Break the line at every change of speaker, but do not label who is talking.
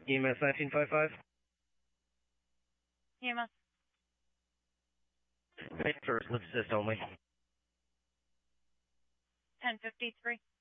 EMS 1955.
EMS.
First, lift assist only.
1053.